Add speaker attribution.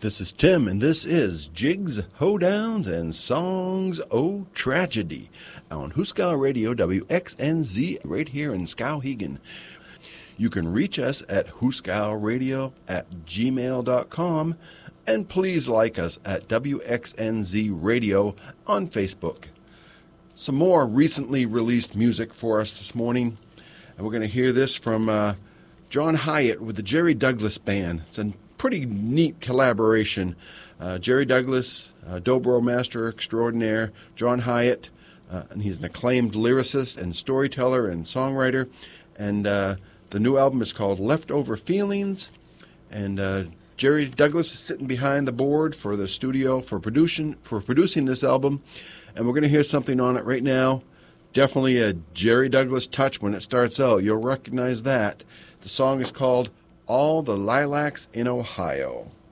Speaker 1: This is Tim, and this is Jigs, Hoedowns, and Songs O' Tragedy on Hooskow Radio WXNZ right here in Skowhegan. You can reach us at hooskowradio@gmail.com, and please like us at WXNZ Radio on Facebook. Some more recently released music for us this morning, and we're going to hear this from John Hiatt with the Jerry Douglas Band. It's a pretty neat collaboration. Jerry Douglas, dobro master extraordinaire, John Hiatt, and he's an acclaimed lyricist and storyteller and songwriter. And the new album is called Leftover Feelings. And Jerry Douglas is sitting behind the board for the studio for producing this album. And we're going to hear something on it right now. Definitely a Jerry Douglas touch when it starts out. You'll recognize that. The song is called All the Lilacs in Ohio.